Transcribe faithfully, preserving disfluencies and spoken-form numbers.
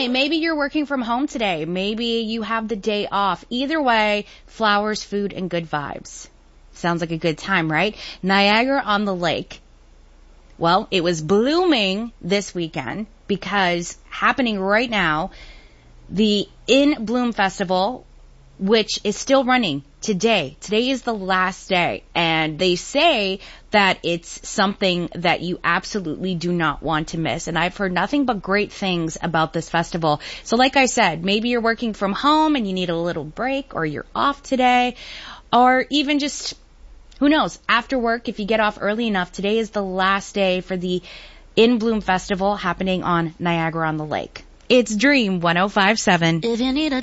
Hey, maybe you're working from home today. Maybe you have the day off. Either way, flowers, food, and good vibes. Sounds like a good time, right? Niagara on the Lake. Well, it was blooming this weekend because happening right now, the In Bloom Festival, which is still running today. Today is the last day. And they say that it's something that you absolutely do not want to miss. And I've heard nothing but great things about this festival. So like I said, maybe you're working from home and you need a little break, or you're off today, or even just, who knows, after work, if you get off early enough, today is the last day for the In Bloom Festival happening on Niagara on the Lake. It's Dream one oh five point seven. If you need a